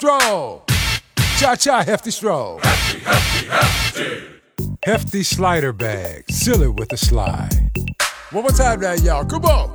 Stroll. Cha-cha, hefty stroll. Hefty, hefty, hefty. Hefty slider bag. Seal it with a slide. One more time now, y'all. Come on.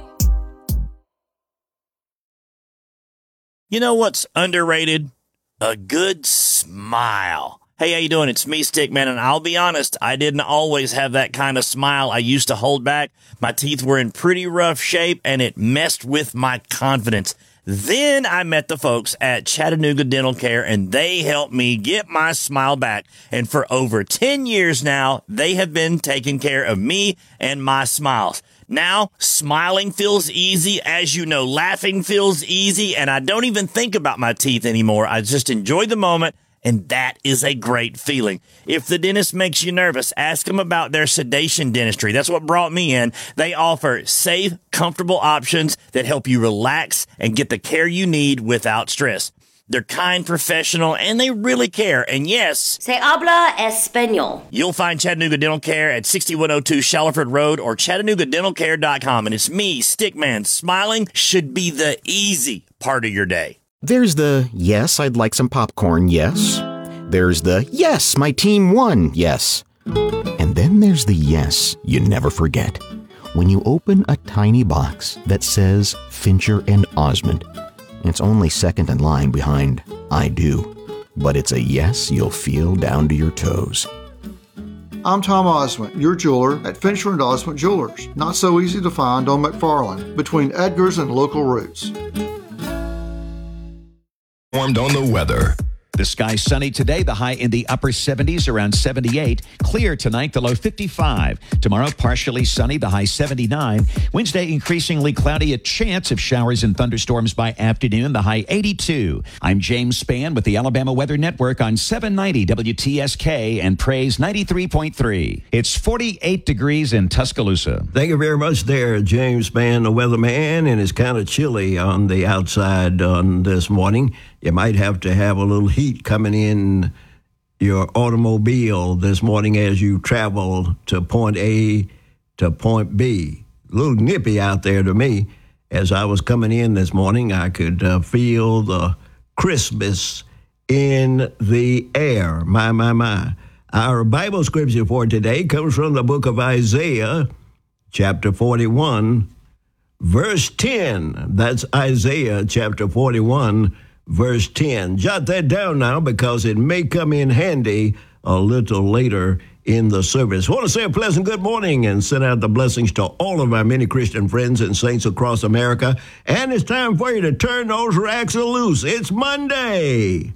You know what's underrated? A good smile. Hey, how you doing? It's me, Stickman, and I'll be honest, I didn't always have that kind of smile. I used to hold back. My teeth were in pretty rough shape, and it messed with my confidence. Then I met the folks at Chattanooga Dental Care, and they helped me get my smile back. And for over 10 years now, they have been taking care of me and my smiles. Now, smiling feels easy. As you know, laughing feels easy, and I don't even think about my teeth anymore. I just enjoy the moment, and that is a great feeling. If the dentist makes you nervous, ask them about their sedation dentistry. That's what brought me in. They offer safe, comfortable options that help you relax and get the care you need without stress. They're kind, professional, and they really care. And yes, Se habla español. You'll find Chattanooga Dental Care at 6102 Shallowford Road or ChattanoogaDentalCare.com. And it's me, Stickman. Smiling should be the easy part of your day. There's the, yes, I'd like some popcorn, yes. There's the, yes, my team won, yes. And then there's the yes you never forget. When you open a tiny box that says Fincher and Osmond, it's only second in line behind I do, but it's a yes you'll feel down to your toes. I'm Tom Osmond, your jeweler at Fincher and Osmond Jewelers. Not so easy to find on McFarland, between Edgar's and Local Roots. Informed on the weather. The sky sunny today, the high in the upper 70s, around 78. Clear tonight, the low 55. Tomorrow, partially sunny, the high 79. Wednesday, increasingly cloudy, a chance of showers and thunderstorms by afternoon, the high 82. I'm James Spann with the Alabama Weather Network on 790 WTSK and Praise 93.3. It's 48 degrees in Tuscaloosa. Thank you very much there, James Spann, the weatherman, and it's kind of chilly on the outside on this morning. You might have to have a little heat coming in your automobile this morning as you travel to point A to point B. A little nippy out there to me. As I was coming in this morning, I could feel the crispness in the air. My. Our Bible scripture for today comes from the book of Isaiah, chapter 41, verse 10. That's Isaiah, chapter 41, verse 10. Jot that down now because it may come in handy a little later in the service. I want to say a pleasant good morning and send out the blessings to all of our many Christian friends and saints across America. And it's time for you to turn those racks loose. It's Monday.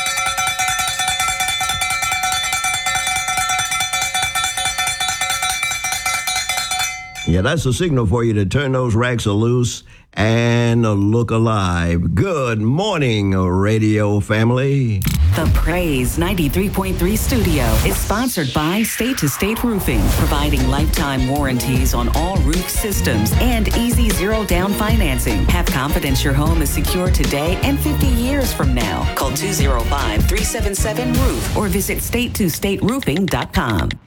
Yeah, that's a signal for you to turn those racks loose and look alive. Good morning, radio family. The Praise 93.3 studio is sponsored by State to State Roofing, providing lifetime warranties on all roof systems and easy zero-down financing. Have confidence your home is secure today and 50 years from now. Call 205-377-ROOF or visit state2stateroofing.com.